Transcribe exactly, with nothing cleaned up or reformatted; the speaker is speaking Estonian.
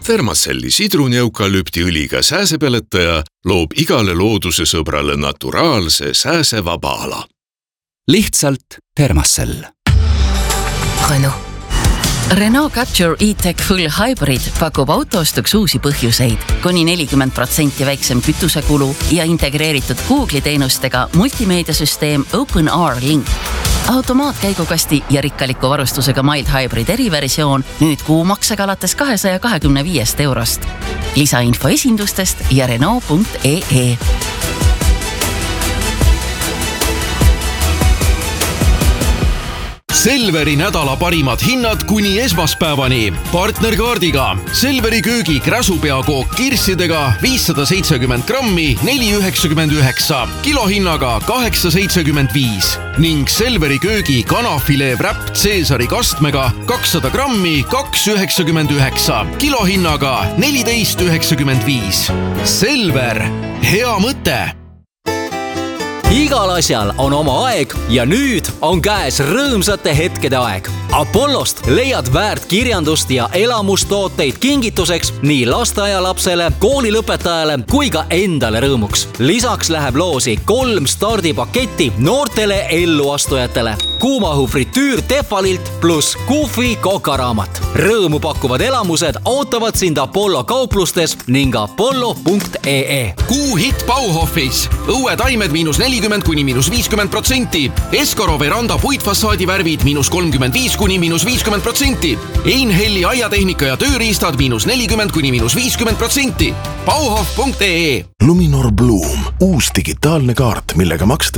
Thermacelli sidruni-eukalüptiõliga sääsepeletaja loob igale looduse sõbrale naturaalse sääsevaba ala. Lihtsalt Thermacell. Renault. Renault Capture E-Tech Full Hybrid pakub autoostuks uusi põhjuseid, kuni nelikümmend protsenti väiksem kütusekulu ja integreeritud Google'i teenustega multimeediasüsteem OpenR Link. Automaatkäigukasti ja rikkaliku varustusega Mild Hybrid eriversioon nüüd kuumaksega alates kahesaja kahekümne viiest eurost. Lisainfo esindustest ja Renault punkt ee ee. Selveri nädala parimad hinnad kuni esmaspäevani. Partnerkaardiga Selveri köögi kräsupeakook kirssidega viissada seitsekümmend grammi neli üheksakümmend üheksa, kilohinnaga kaheksa seitsekümmend viis ning Selveri köögi kanafilee wrap Caesari kastmega kakssada grammi kaks üheksakümmend üheksa, kilohinnaga neliteist üheksakümmend viis. Selver, hea mõte! Igal asjal on oma aeg ja nüüd on käes rõõmsate hetkede aeg. Apollost leiad väärt kirjandust ja elamustooteid kingituseks nii lasteaialapsele, koolilõpetajale kui ka endale rõõmuks. Lisaks läheb loosi kolm stardipaketti noortele elluastujatele. Kuumahu fritüür Tefalilt pluss Kufi kokaraamat. Rõõmu pakkuvad elamused ootavad sind Apollo kauplustes ning apollo punkt ee ee. Kuu hit Bauhofis. Õue taimed miinus nelikümmend kuni miinus viiskümmend protsenti. Eskoro veranda puitfassaadi värvid miinus kolmkümmend viis kuni miinus viiskümmend protsenti. Einhelli aiatehnika ja tööriistad miinus nelikümmend kuni miinus viiskümmend protsenti. Bauhof punkt ee ee. Luminor Bloom. Uus digitaalne kaart, millega makstes